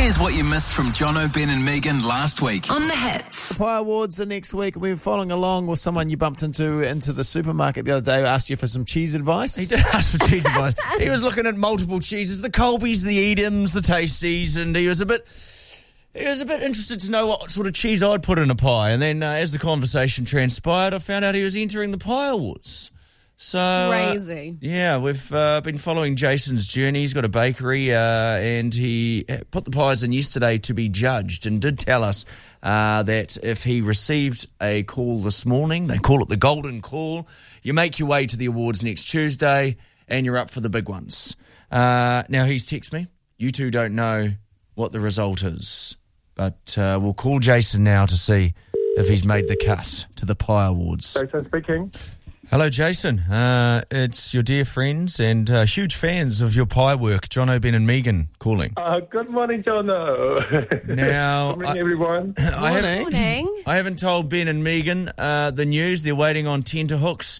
Here's what you missed from Jono, Ben and Megan last week. On the Hits. Pie Awards are next week. We've been following along with someone you bumped into the supermarket the other day who asked you for some cheese advice. He did ask for cheese advice. He was looking at multiple cheeses, the Colbys, the Edams, the Tasties, and he was a bit interested to know what sort of cheese I'd put in a pie. And then as the conversation transpired, I found out he was entering the Pie Awards. So Crazy. Yeah, we've been following Jason's journey. He's got a bakery and he put the pies in yesterday to be judged and did tell us that if he received a call this morning, they call it the golden call, you make your way to the awards next Tuesday and you're up for the big ones. Now, he's texted me. You two don't know what the result is, but we'll call Jason now to see if he's made the cut to the Pie Awards. Jason speaking. Hello, Jason. It's your dear friends and huge fans of your pie work, Jono, Ben and Megan, calling. Good morning, Jono. Now, Good morning, everyone. Morning. I haven't told Ben and Megan the news. They're waiting on tenterhooks.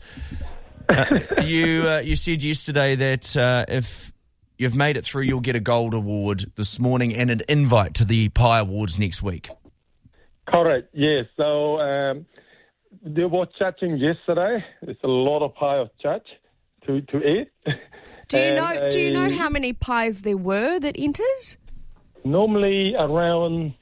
You said yesterday that if you've made it through, you'll get a gold award this morning and an invite to the Pie Awards next week. Correct, yes. So they were chatting yesterday. It's a lot of pie of chat to eat. Do you know how many pies there were that entered? Normally around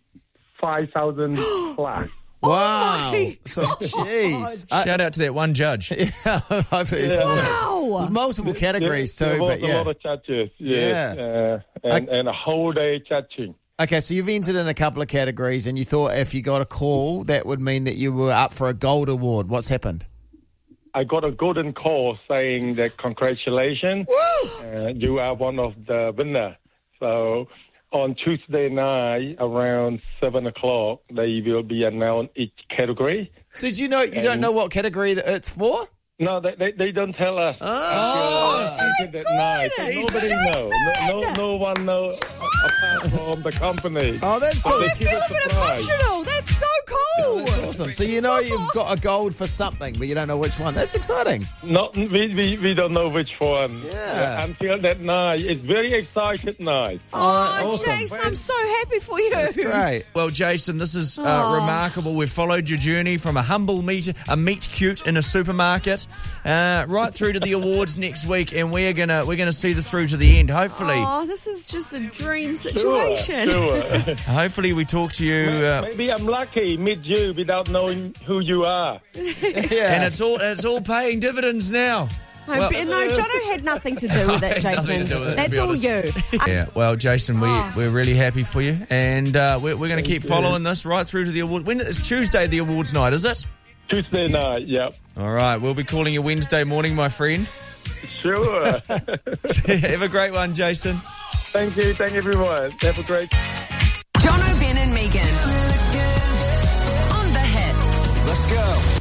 5,000 plus. Wow. my So, jeez. Shout out to that one judge. Hopefully it's Wow. multiple categories There too, was but a lot of chatches, yes. And a whole day chatting. Okay, so you've entered in a couple of categories and you thought if you got a call, that would mean that you were up for a gold award. What's happened? I got a golden call saying that congratulations, you are one of the winners. So on Tuesday night around 7 o'clock, they will be announced each category. So you don't know what category that it's for? No, they don't tell us. Until that night. So nobody knows. No one knows apart from the company. Oh, that's cool. They I keep feel it a bit surprise. emotional. That's so cool. That's awesome. So you know you've got a gold for something, but you don't know which one. That's exciting. No, we don't know which one. Yeah. Until that night. It's very excited night. Oh, awesome. Jason, I'm so happy for you. That's great. Well, Jason, this is remarkable. We've followed your journey from a humble meet cute in a supermarket, right through to the awards next week, and we're gonna see this through to the end. Hopefully, Oh, this is just a dream situation. Sure. hopefully we talk to you. Maybe I'm lucky meet you without knowing who you are. Yeah. And it's all paying dividends now. No, Jono had nothing to do with it, I had nothing Jason. to do with it, to That's be all honest. you. Yeah, well, Jason, we're really happy for you, and we're going to keep following this right through to the award. When it's Tuesday, the awards night, is it? Tuesday night, yep. All right, we'll be calling you Wednesday morning, my friend. Sure. Have a great one, Jason. Thank you. Thank everyone. Have a great Jono, Ben and Megan. On the Hits. Let's go.